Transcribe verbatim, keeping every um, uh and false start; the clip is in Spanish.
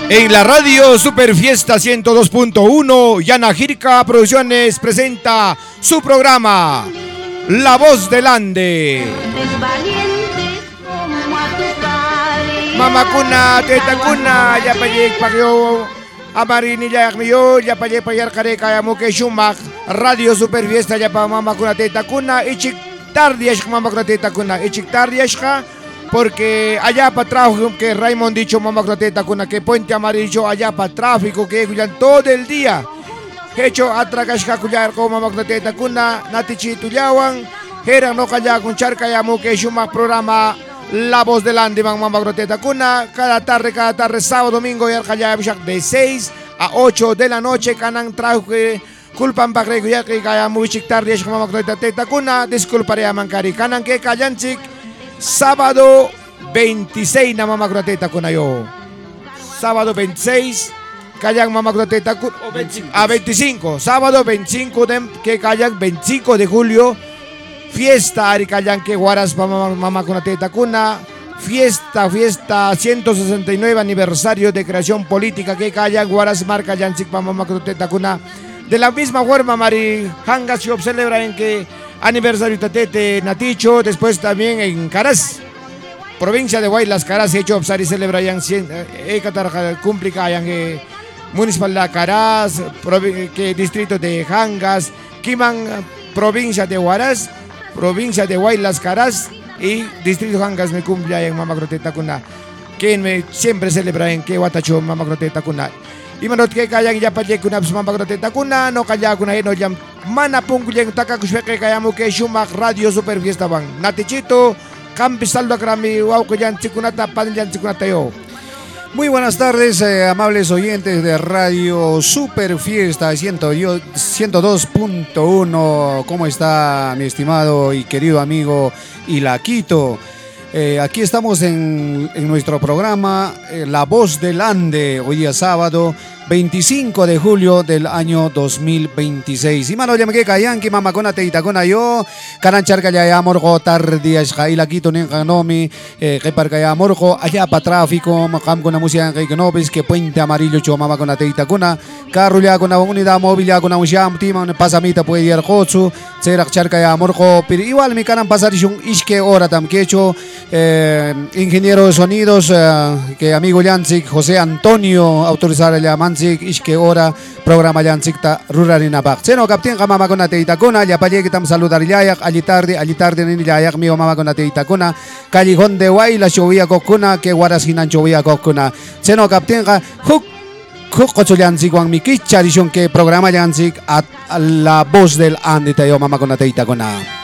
En la radio Super Fiesta ciento dos punto uno, Yana Jirka Producciones presenta su programa La Voz del Ande. Mama kuna, teta kuna, ya payek pagyo, amarini ya yakmiyo, ya payek payar kare kaya mo kay Shumak, Radio Super Fiesta ya pa mama kuna teta kuna, ichik tardias mama kuna teta kuna, ichik tardias ka. Porque allá para tráfico que Raymond dicho mamá croteta con que Puente Amarillo allá para tráfico que cuyan todo el día hecho atracashka kuyar ko mamá croteta kuna natichi tuyawan era no kaya con charca yamu que shuma programa La Voz del Ande mamá croteta kuna cada tarde cada tarde sábado domingo y kaya de seis a ocho de la noche canan tráfico culpan bakre kuyar que kaya mu chik tarde mamá croteta kuna disculparé a mankari canan que kayan chik. Sábado veintiséis na mama croteta con ayo. Sábado veintiséis kayak mama croteta con a veinticinco. Sábado veinticinco de que kayak veinticinco de julio fiesta ari kayak que guaras pa mama, mama croteta kuna fiesta fiesta ciento sesenta y nueve aniversario de creación política que kayak guaras marca yansik pa mama croteta kuna. De la misma forma mari hangas se celebra en que aniversario tatete Naticho, después también en Caraz, provincia de Guaylas, Caraz, hecho obsari celebra yang eh katar cumplica yang eh municipal de Caraz, que distrito de Hangas, Kiman, provincia de Huaraz, provincia de Guaylas, Caraz y distrito Hangas me cumple en Mama Croteta kuna, que me siempre celebra en que Watacho Mama Croteta kuna. Y manot que kayang ya paje kuna mama croteta kuna no kaya kuna no jam mana pung yang taka kushpeke kaya mo que Shumak Radio Super Fiesta bang natichito campisaldo akrami wow que yan chikunata pan yan chikunata yo. Muy buenas tardes, eh, amables oyentes de Radio Super Fiesta ciento dos punto uno. ¿Cómo está mi estimado y querido amigo Ilaquito? Eh, aquí estamos en, en nuestro programa eh, La Voz del Ande, hoy día sábado veinticinco de julio del año dos mil veintiséis. Y mano ya me que cayan que mama con teita con ayo, canan charca ya amorgo tardias jaila quito nen kanomi, que parca ya amorgo allá para tráfico, macam con la música que no ves que Puente Amarillo cho mama con teita con a carro ya con la unidad móvil ya con un tima un pasamita puede ir cochu, serak charca ya amorgo, pero igual mi canan pasar un isque hora tam quecho. Eh, ingeniero de sonidos eh, que amigo Yansik José Antonio autorizar el Yamanzik Ishke hora programa Yansik ta ruralina bak seno kapten mama con ate itakona ya paye que tam saludar yayak allí tarde allí tarde ni yayak mi mama con ate itakona callejón de Guayla chovía cocuna que guarasinan chovía cocuna seno kapten ka huk huk kocho Yansik wang mi kicharition que programa Yansik a La Voz del Ande tayo mama con ate itakona.